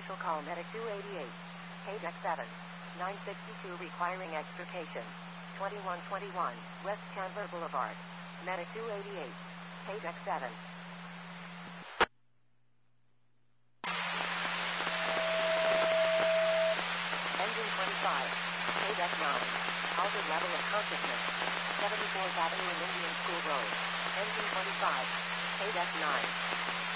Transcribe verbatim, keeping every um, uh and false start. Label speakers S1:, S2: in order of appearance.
S1: Commercial call Medic two eighty-eight. Page X seven. nine sixty-two requiring extrication. twenty-one twenty-one, West Chandler Boulevard. Medic two eighty-eight. Page X seven. Engine twenty-five. Page X nine. Altered level of consciousness. seventy-fourth Avenue and Indian School Road. Engine twenty-five. Page X nine.